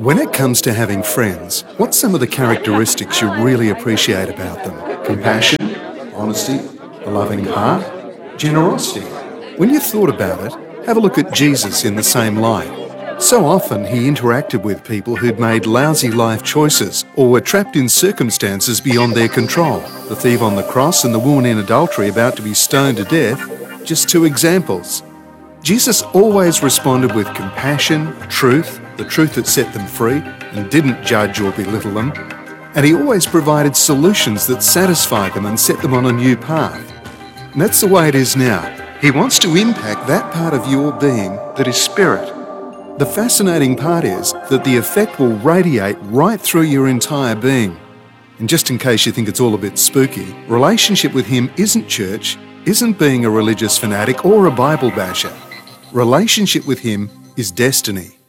When it comes to having friends, what's some of the characteristics you really appreciate about them? Compassion, honesty, a loving heart, generosity. When you've thought about it, have a look at Jesus in the same light. So often he interacted with people who'd made lousy life choices or were trapped in circumstances beyond their control. The thief on the cross and the woman in adultery about to be stoned to death, just two examples. Jesus always responded with compassion, truth, the truth that set them free and didn't judge or belittle them. And he always provided solutions that satisfied them and set them on a new path. And that's the way it is now. He wants to impact that part of your being that is spirit. The fascinating part is that the effect will radiate right through your entire being. And just in case you think it's all a bit spooky, relationship with him isn't church, isn't being a religious fanatic or a Bible basher. Relationship with him is destiny.